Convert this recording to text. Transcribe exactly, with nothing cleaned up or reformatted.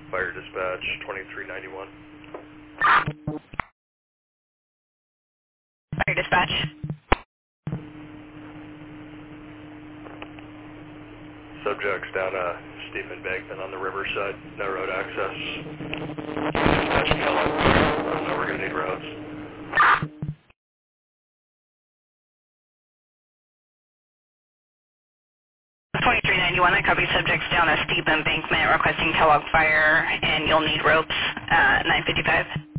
Fire dispatch, twenty-three ninety-one. Fire dispatch. Subjects down a steep embankment on the riverside, no road access. Dispatch Kellogg Fire, let them know we're going to need roads. twenty-three ninety-one, I copy subjects down a steep embankment requesting Kellogg Fire, and you'll need ropes, uh, nine fifty-five.